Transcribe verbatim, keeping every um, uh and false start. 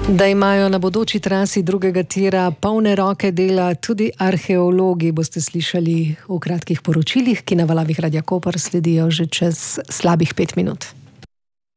Da imajo na bodoči trasi drugega tira polne roke dela tudi arheologi, boste slišali v kratkih poročilih, ki na valovih Radia Koper sledijo že čez slabih pet minut.